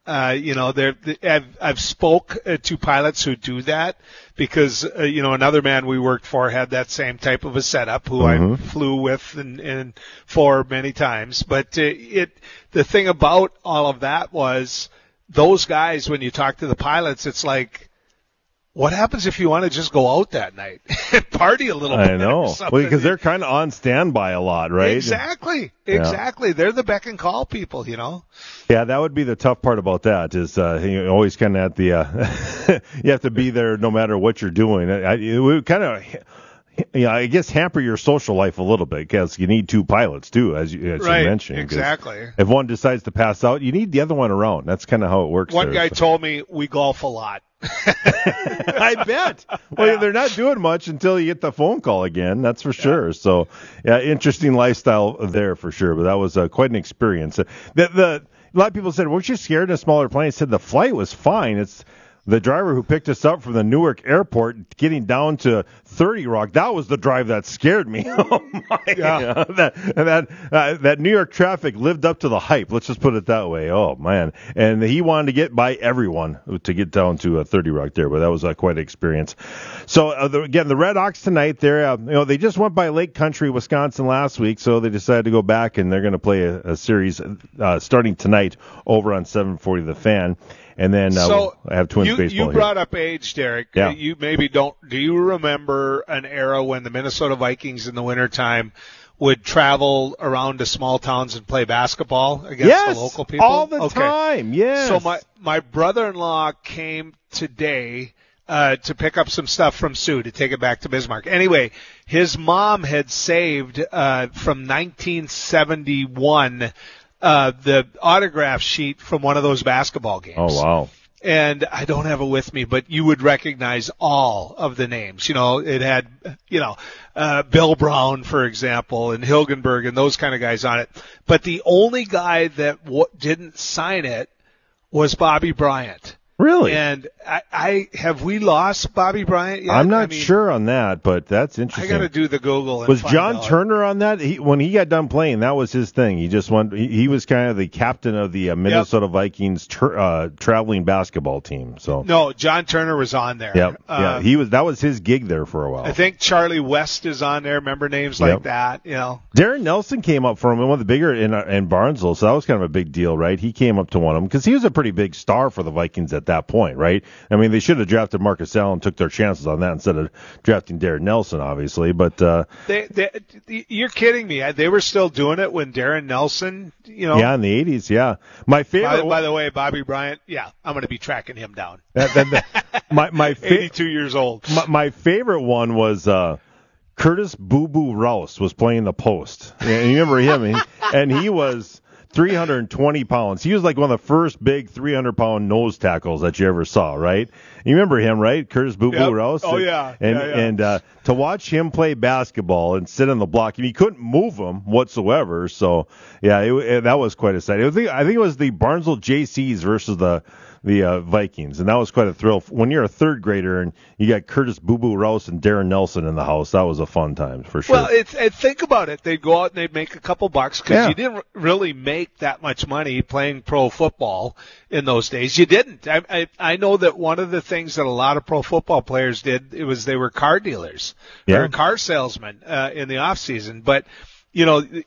I've spoke to pilots who do that because, another man we worked for had that same type of a setup who I flew with and for many times. But, the thing about all of that was those guys, when you talk to the pilots, it's like, what happens if you want to just go out that night and party a little bit? I know. Well, because they're kind of on standby a lot, right? Exactly. Yeah. They're the beck and call people, Yeah, that would be the tough part about that is you always kind of at the you have to be there no matter what you're doing. It would kind of I guess hamper your social life a little bit because you need 2 pilots too, as you mentioned. Exactly. If one decides to pass out, you need the other one around. That's kind of how it works. One guy told me we golf a lot. I bet. Well, they're not doing much until you get the phone call again. That's for sure. So, yeah, interesting lifestyle there for sure. But that was quite an experience. A lot of people said, "Weren't you scared in a smaller plane?" I said, "The flight was fine. It's the driver who picked us up from the Newark airport getting down to 30 Rock. That was the drive that scared me." Oh my! Yeah. That New York traffic lived up to the hype. Let's just put it that way. Oh man! And he wanted to get by everyone to get down to 30 Rock there, but that was quite an experience. So again, the Red Hawks tonight. They just went by Lake Country, Wisconsin last week, so they decided to go back and they're going to play a series starting tonight over on 740 The Fan. And then I have Twins baseball. You brought up age, Derek. Yeah. You maybe don't. Do you remember an era when the Minnesota Vikings in the wintertime would travel around to small towns and play basketball against the local people? All the time. Yes. So my brother-in-law came today to pick up some stuff from Sue to take it back to Bismarck. Anyway, his mom had saved from 1971 the autograph sheet from one of those basketball games. Oh, wow. And I don't have it with me, but you would recognize all of the names. It had, Bill Brown, for example, and Hilgenberg and those kind of guys on it. But the only guy that didn't sign it was Bobby Bryant. Really? And have we lost Bobby Bryant yet? I'm not sure on that, but that's interesting. I got to do the Google. And was find John out. Turner on that? When he got done playing, that was his thing. He just went. He was kind of the captain of the Minnesota Vikings traveling basketball team. So no, John Turner was on there. Yep. He was. That was his gig there for a while. I think Charlie West is on there. Remember names like that? Darren Nelson came up from one of the bigger in Barnesville, so that was kind of a big deal, right? He came up to one of them because he was a pretty big star for the Vikings at that point, right? I mean, they should have drafted Marcus Allen, took their chances on that instead of drafting Darren Nelson, obviously. But you're kidding me. They were still doing it when Darren Nelson, Yeah, in the 80s, yeah. My favorite. By the way, Bobby Bryant, I'm going to be tracking him down. My 82 years old. My favorite one was Curtis Boo Boo Rouse was playing the post. And you remember him? And he was 320 pounds. He was like one of the first big 300-pound nose tackles that you ever saw, right? You remember him, right? Curtis Boo Boo Rouse? Oh, yeah. And to watch him play basketball and sit on the block, and he couldn't move him whatsoever. So, that was quite exciting. I think it was the Barnesville JCs versus the Vikings, and that was quite a thrill. When you're a third grader and you got Curtis Boo Boo Rouse and Darren Nelson in the house, that was a fun time for sure. Well, think about it. They'd go out and they'd make a couple bucks because you didn't really make that much money playing pro football in those days. You didn't. I know that one of the things that a lot of pro football players did, they were car dealers or car salesmen in the off season. But here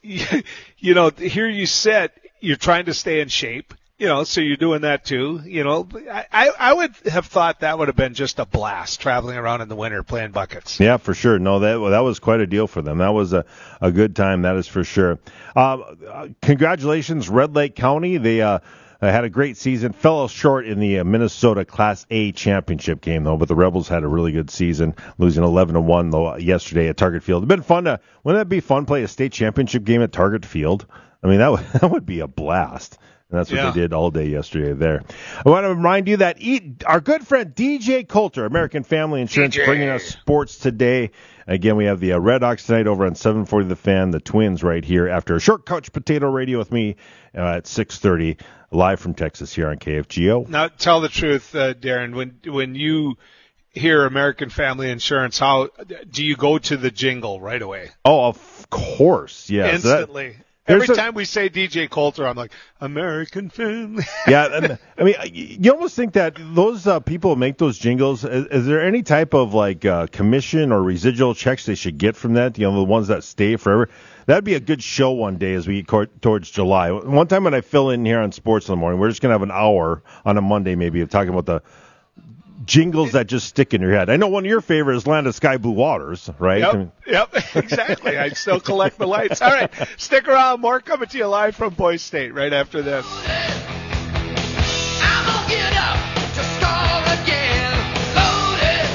you sit, you're trying to stay in shape. So you're doing that too. I would have thought that would have been just a blast traveling around in the winter playing buckets. Yeah, for sure. No, that was quite a deal for them. That was a good time. That is for sure. Congratulations, Red Lake County. They had a great season. Fell short in the Minnesota Class A championship game though, but the Rebels had a really good season, losing 11-1 though yesterday at Target Field. It'd been fun wouldn't that be fun play a state championship game at Target Field? I mean that would be a blast. And that's what they did all day yesterday there. I want to remind you that our good friend DJ Coulter, American Family Insurance, bringing us sports today. Again, we have the Red Hawks tonight over on 740 The Fan, the Twins right here after a short couch potato radio with me at 6:30, live from Texas here on KFGO. Now, tell the truth, Darren, when you hear American Family Insurance, how do you go to the jingle right away? Oh, of course, yes. Instantly. Every time we say DJ Coulter, I'm like, American Family. Yeah, I mean, you almost think that those people who make those jingles, is there any type of commission or residual checks they should get from that? The ones that stay forever? That'd be a good show one day as we get towards July. One time when I fill in here on Sports in the Morning, we're just going to have an hour on a Monday maybe of talking about the jingles that just stick in your head. I know one of your favorites is Land of Sky Blue Waters, right? Yep, exactly. I still collect the lights. All right, stick around. More coming to you live from Boise State right after this. I'm gonna get up to score again. Loaded.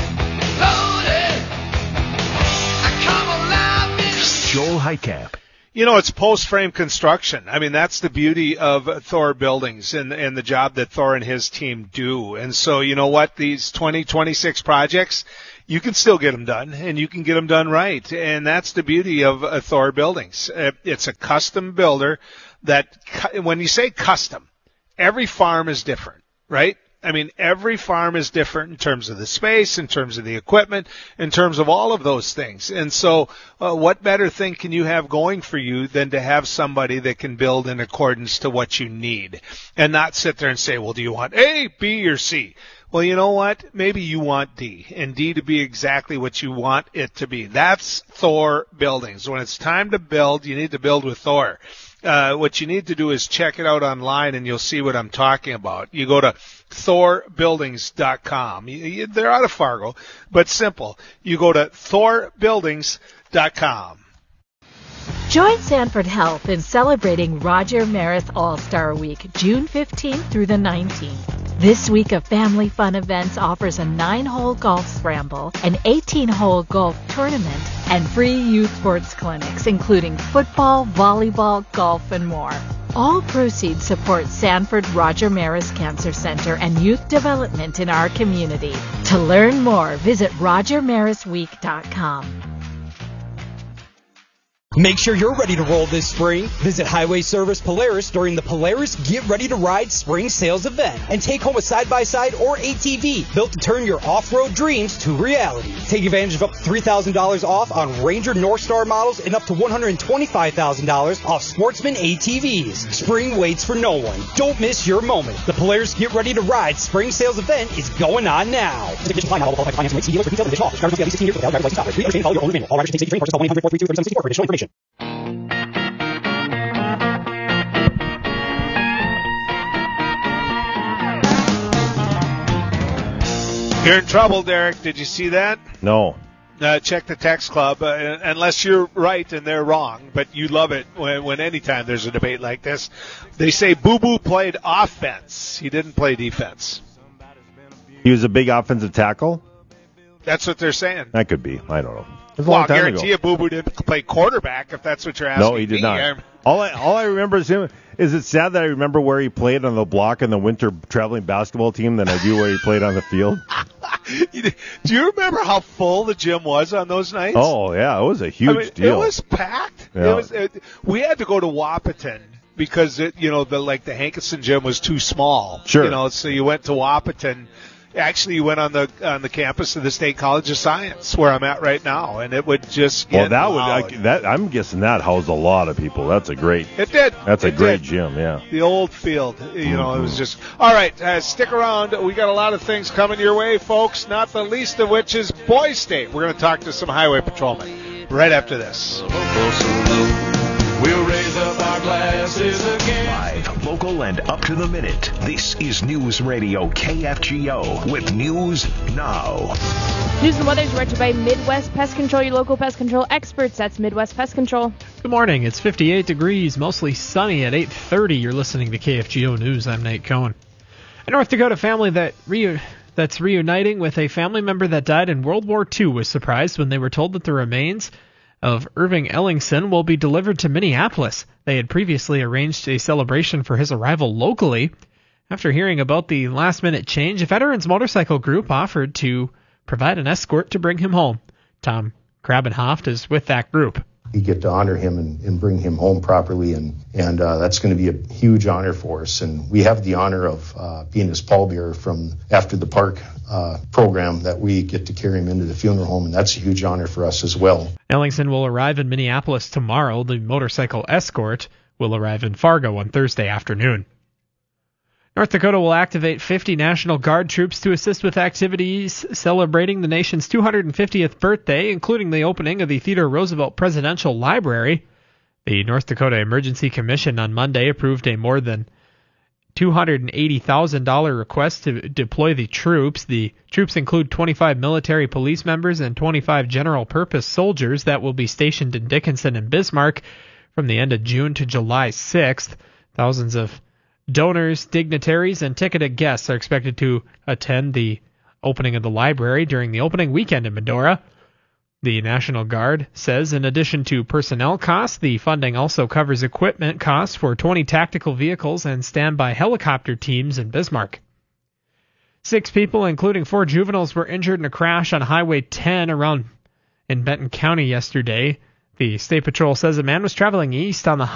I come alive. Joel Heitkamp. It's post-frame construction. I mean, that's the beauty of Thor Buildings and the job that Thor and his team do. And so, you know what? These 2026 projects, you can still get them done, and you can get them done right. And that's the beauty of Thor Buildings. It's a custom builder that, when you say custom, every farm is different, right? I mean, every farm is different in terms of the space, in terms of the equipment, in terms of all of those things. And so what better thing can you have going for you than to have somebody that can build in accordance to what you need and not sit there and say, well, do you want A, B, or C? Well, you know what? Maybe you want D, and D to be exactly what you want it to be. That's Thor Buildings. When it's time to build, you need to build with Thor. What you need to do is check it out online, and you'll see what I'm talking about. You go to thorbuildings.com. They're out of Fargo, but simple. You go to thorbuildings.com. Join Sanford Health in celebrating Roger Maris All-Star Week, June 15th through the 19th. This week of family fun events offers a 9-hole golf scramble, an 18-hole golf tournament, and free youth sports clinics, including football, volleyball, golf, and more. All proceeds support Sanford Roger Maris Cancer Center and youth development in our community. To learn more, visit rogermarisweek.com. Make sure you're ready to roll this spring. Visit Highway Service Polaris during the Polaris Get Ready to Ride Spring Sales Event and take home a side-by-side or ATV built to turn your off-road dreams to reality. Take advantage of up to $3,000 off on Ranger North Star models and up to $125,000 off Sportsman ATVs. Spring waits for no one. Don't miss your moment. The Polaris Get Ready to Ride Spring Sales Event is going on now. You're in trouble, Derek. Did you see that? No. Check the text club, unless you're right and they're wrong, but you love it when anytime there's a debate like this. They say Boo Boo played offense. He didn't play defense. He was a big offensive tackle? That's what they're saying. That could be. I don't know. It was a Well, long I time guarantee ago. you Boo Boo didn't play quarterback, if that's what you're asking. No, he did me. not. All I remember is him. Is it sad that I remember where he played on the block in the winter traveling basketball team than I do where he played on the field? Do you remember how full the gym was on those nights? Oh, yeah. It was a huge deal. It was packed. Yeah. We had to go to Wahpeton because the Hankinson gym was too small. Sure. So you went to Wahpeton. Actually, you went on the campus of the State College of Science, where I'm at right now, and it would just get loud. I'm guessing that housed a lot of people. That's a great. It did. That's a great gym. Yeah. The old field, it was just all right. Stick around. We got a lot of things coming your way, folks. Not the least of which is Boys State. We're going to talk to some highway patrolmen right after this. We'll raise up our glasses again. Live, local, and up to the minute. This is News Radio KFGO with News Now. News and weather is brought to you by Midwest Pest Control, your local pest control experts. That's Midwest Pest Control. Good morning. It's 58 degrees, mostly sunny at 8:30. You're listening to KFGO News. I'm Nate Cohn. A North Dakota family that's reuniting with a family member that died in World War II was surprised when they were told that the remains of Irving Ellingson will be delivered to Minneapolis. They had previously arranged a celebration for his arrival locally. After hearing about the last-minute change, a Veterans Motorcycle Group offered to provide an escort to bring him home. Tom Krabenhoft is with that group. We get to honor him and bring him home properly, and that's going to be a huge honor for us. And we have the honor of being his pallbearer from After the Park program that we get to carry him into the funeral home, and that's a huge honor for us as well. Ellingson will arrive in Minneapolis tomorrow. The motorcycle escort will arrive in Fargo on Thursday afternoon. North Dakota will activate 50 National Guard troops to assist with activities celebrating the nation's 250th birthday, including the opening of the Theodore Roosevelt Presidential Library. The North Dakota Emergency Commission on Monday approved a more than $280,000 request to deploy the troops. The troops include 25 military police members and 25 general-purpose soldiers that will be stationed in Dickinson and Bismarck from the end of June to July 6th. Thousands of donors, dignitaries, and ticketed guests are expected to attend the opening of the library during the opening weekend in Medora. The National Guard says in addition to personnel costs, the funding also covers equipment costs for 20 tactical vehicles and standby helicopter teams in Bismarck. 6 people, including 4 juveniles, were injured in a crash on Highway 10 in Benton County yesterday. The State Patrol says a man was traveling east on the